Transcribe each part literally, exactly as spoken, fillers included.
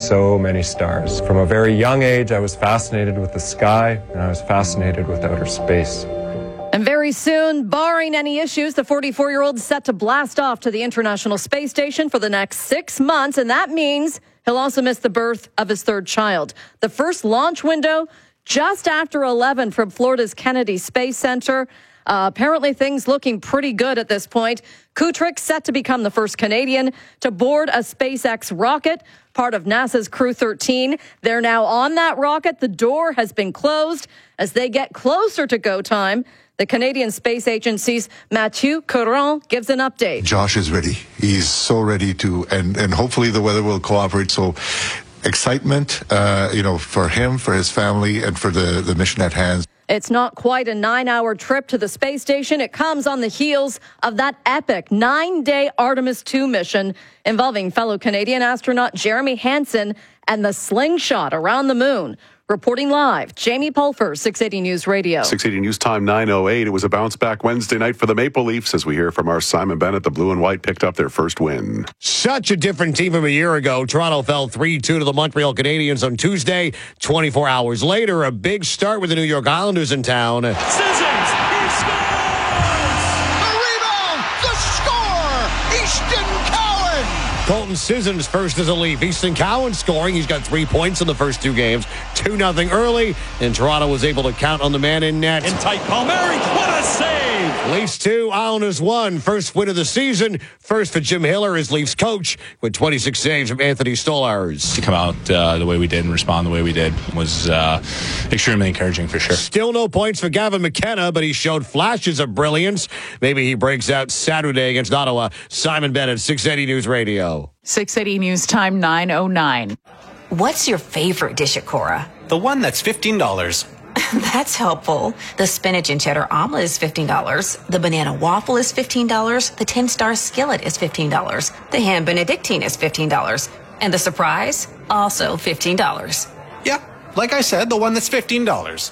so many stars. From a very young age, I was fascinated with the sky, and I was fascinated with outer space. And very soon, barring any issues, the forty-four-year-old is set to blast off to the International Space Station for the next six months, and that means he'll also miss the birth of his third child. The first launch window just after eleven from Florida's Kennedy Space Center. Uh, apparently, things looking pretty good at this point. Kutrick set to become the first Canadian to board a SpaceX rocket, part of NASA's Crew thirteen. They're now on that rocket. The door has been closed. As they get closer to go time, the Canadian Space Agency's Mathieu Caron gives an update. Josh is ready. He's so ready to, and, and hopefully the weather will cooperate. So excitement, uh, you know, for him, for his family, and for the, the mission at hand. It's not quite a nine-hour trip to the space station. It comes on the heels of that epic nine-day Artemis two mission involving fellow Canadian astronaut Jeremy Hansen and the slingshot around the moon. Reporting live, Jamie Pulfer, six eighty News Radio. six eighty News Time, nine oh eight. It was a bounce-back Wednesday night for the Maple Leafs as we hear from our Simon Bennett. The Blue and White picked up their first win. Such a different team from a year ago. Toronto fell three two to the Montreal Canadiens on Tuesday. twenty-four hours later, a big start with the New York Islanders in town. Scissors! He scores! The rebound! The score! Easton Cowan! Colton Sissons first as a Leaf. Easton Cowan scoring. He's got three points in the first two games. two nothing early, and Toronto was able to count on the man in net. In tight, Palmieri. What a save! Leafs two, Islanders one. First win of the season. First for Jim Hiller as Leafs coach with twenty-six saves from Anthony Stolarz. To come out uh, the way we did and respond the way we did was uh, extremely encouraging for sure. Still no points for Gavin McKenna, but he showed flashes of brilliance. Maybe he breaks out Saturday against Ottawa. Simon Bennett, six eighty News Radio. six eighty News Time, nine oh nine. What's your favorite dish at Cora? The one that's fifteen dollars. That's helpful. The spinach and cheddar omelet is fifteen dollars. The banana waffle is fifteen dollars. The ten-star skillet is fifteen dollars. The ham benedictine is fifteen dollars. And the surprise? Also fifteen dollars. Yeah, like I said, the one that's fifteen dollars.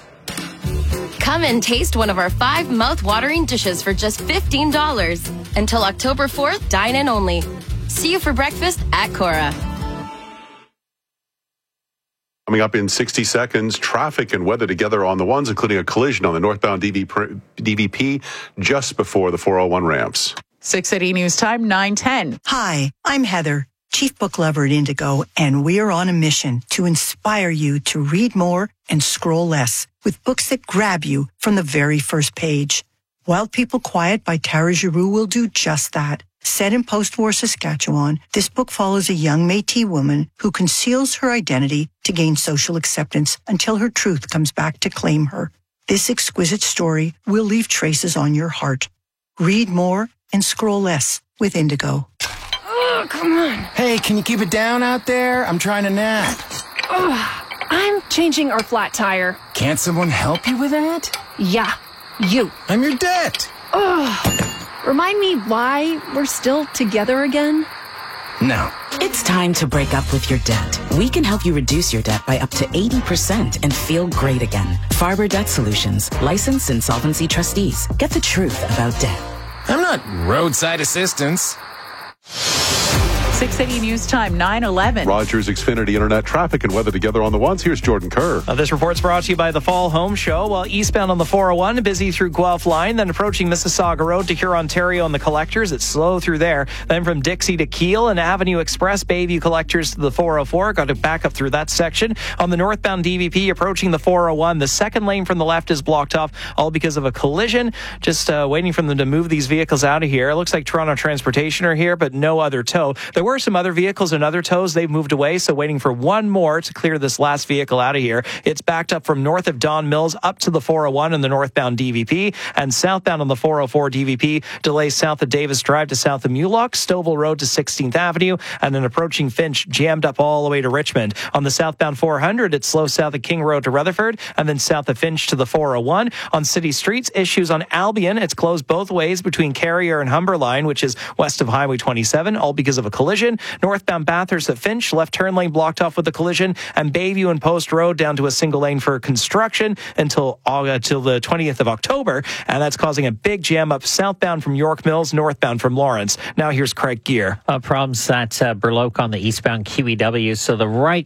Come and taste one of our five mouth-watering dishes for just fifteen dollars. Until October fourth, dine in only. See you for breakfast at Cora. Coming up in sixty seconds, traffic and weather together on the ones, including a collision on the northbound D V P just before the four oh one ramps. six eighty News Time, nine ten. Hi, I'm Heather, Chief Book Lover at Indigo, and we're on a mission to inspire you to read more and scroll less with books that grab you from the very first page. Wild People Quiet by Tara Giroux will do just that. Set in post-war Saskatchewan, this book follows a young Métis woman who conceals her identity to gain social acceptance until her truth comes back to claim her. This exquisite story will leave traces on your heart. Read more and scroll less with Indigo. Oh, come on. Hey, can you keep it down out there? I'm trying to nap. Oh, I'm changing our flat tire. Can't someone help you with that? Yeah, you. I'm your debt. Oh. Remind me why we're still together again? No. It's time to break up with your debt. We can help you reduce your debt by up to eighty percent and feel great again. Farber Debt Solutions, licensed insolvency trustees. Get the truth about debt. I'm not roadside assistance. six eighty News Time, nine eleven. Rogers Xfinity Internet traffic and weather together on the ones. Here's Jordan Kerr. Uh, this report's brought to you by the Fall Home Show. While eastbound on the four oh one, busy through Guelph Line, then approaching Mississauga Road to Huron, Ontario and the Collectors. It's slow through there. Then from Dixie to Kiel and Avenue Express, Bayview Collectors to the four oh four. Got to back up through that section. On the northbound D V P, approaching the four oh one, the second lane from the left is blocked off, all because of a collision. Just uh, waiting for them to move these vehicles out of here. It looks like Toronto Transportation are here, but no other tow. There were some other vehicles and other tows. They've moved away, so waiting for one more to clear this last vehicle out of here. It's backed up from north of Don Mills up to the four oh one in the northbound D V P, and southbound on the four oh four D V P, delays south of Davis Drive to south of Mulock, Stouffville Road to sixteenth Avenue, and then approaching Finch, jammed up all the way to Richmond. On the southbound four hundred, it's slow south of King Road to Rutherford, and then south of Finch to the four oh one. On city streets, issues on Albion. It's closed both ways between Carrier and Humber Line, which is west of Highway twenty-seven, all because of a collision. Northbound Bathurst at Finch, left turn lane blocked off with a collision, and Bayview and Post Road down to a single lane for construction until uh, till the twentieth of October, and that's causing a big jam up southbound from York Mills, northbound from Lawrence. Now here's Craig Gear. Uh, problems at uh, Burloak on the eastbound Q E W, so the right